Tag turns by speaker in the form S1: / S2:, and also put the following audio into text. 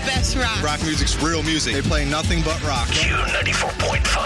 S1: best rock.
S2: Rock music's real music. They play nothing but rock.
S3: Q94.5.